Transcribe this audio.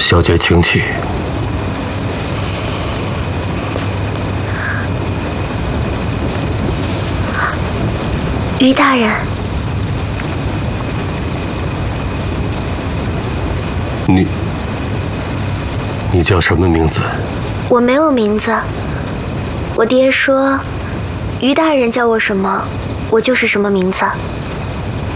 小姐请起。 于大人， 你叫什么名字？ 我没有名字。我爹说，于大人叫我什么，我就是什么名字。